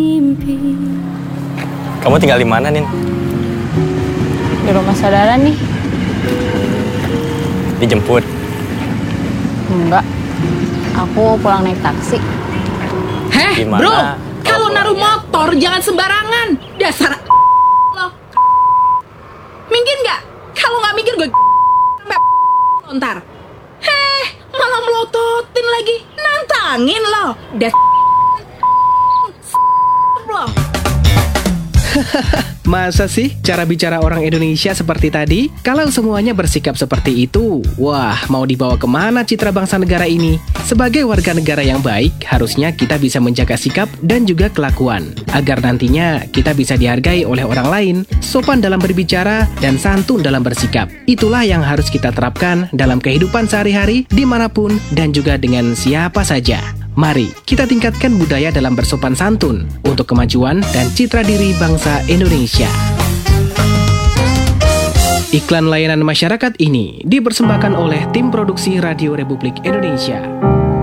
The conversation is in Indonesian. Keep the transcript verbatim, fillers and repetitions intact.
Kamu tinggal di mana, Nin? Di rumah saudara nih. Dijemput? Enggak. Aku pulang naik taksi. Heh, Gimana bro, kalau kalau naruh pulangnya? motor jangan sembarangan. Dasar lo. Minggir nggak? Kalau nggak minggir gue ntar. Heh, malah melototin lagi. Nantangin lo. Das lo. Masa sih cara bicara orang Indonesia seperti tadi? Kalau semuanya bersikap seperti itu, wah mau dibawa kemana citra bangsa negara ini? Sebagai warga negara yang baik, harusnya kita bisa menjaga sikap dan juga kelakuan, agar nantinya kita bisa dihargai oleh orang lain, sopan dalam berbicara, dan santun dalam bersikap. Itulah yang harus kita terapkan dalam kehidupan sehari-hari, dimanapun, dan juga dengan siapa saja. Mari kita tingkatkan budaya dalam bersopan santun untuk kemajuan dan citra diri bangsa Indonesia. Iklan layanan masyarakat ini dipersembahkan oleh tim produksi Radio Republik Indonesia.